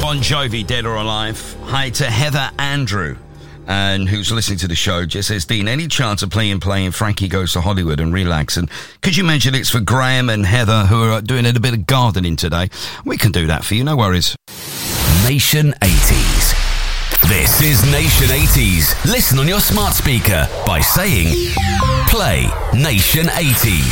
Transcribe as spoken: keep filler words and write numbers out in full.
Bon Jovi, Dead or Alive. Hi to Heather Andrew, and who's listening to the show, just says, Dean, any chance of playing playing Frankie Goes to Hollywood and Relax? And could you mention it's for Graham and Heather, who are doing a bit of gardening today? We can do that for you, no worries. Nation eighties. This is Nation eighties. Listen on your smart speaker by saying, play Nation eighties.